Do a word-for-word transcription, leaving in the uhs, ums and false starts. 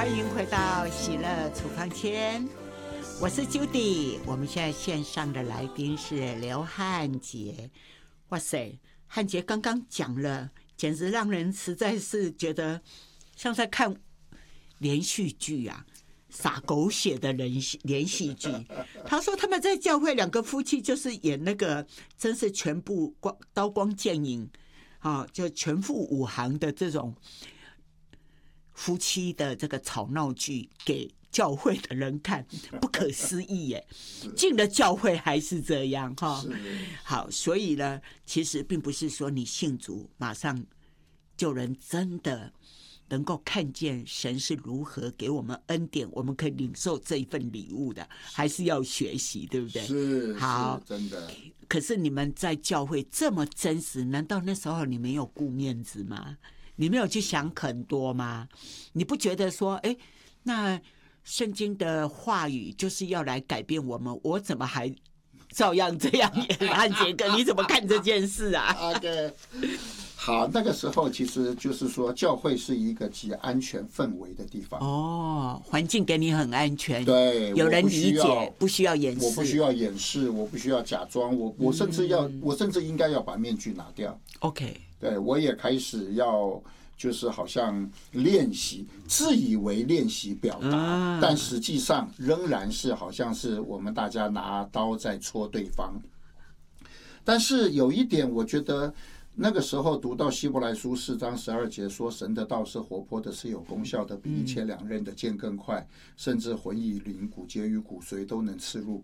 欢迎回到喜乐处方签，我是 Judy。我们现在线上的来宾是刘汉杰。哇塞，汉杰刚刚讲了，简直让人实在是觉得像在看连续剧啊，撒狗血的连连续剧。他说他们在教会两个夫妻就是演那个，真是全部光刀光剑影啊，就全副武行的这种夫妻的这个吵闹剧给教会的人看，不可思议耶！进了教会还是这样哈。好，所以呢，其实并不是说你信主马上就能真的能够看见神是如何给我们恩典，我们可以领受这一份礼物的，还是要学习，对不对？ 是， 好， 是真的。 可是你们在教会这么真实，难道那时候你没有顾面子吗？你没有去想很多吗？你不觉得说，哎，那圣经的话语就是要来改变我们，我怎么还照样这样演？汉杰哥，你怎么看这件事啊 ？OK， 好，那个时候其实就是说，教会是一个极安全氛围的地方。 哦，环境给你很安全， 对， 有人理解，不需要掩饰， 我不需要掩饰，我不需要假装，我我甚至要，嗯、我甚至应该要把面具拿掉。 OK。 对，我也开始要就是好像练习，自以为练习表达，啊、但实际上仍然是好像是我们大家拿刀在戳对方。但是有一点，我觉得那个时候读到希伯来书四章十二节说，神的道是活泼的，是有功效的，比一切两刃的剑更快，甚至魂与灵、骨节与骨髓都能刺入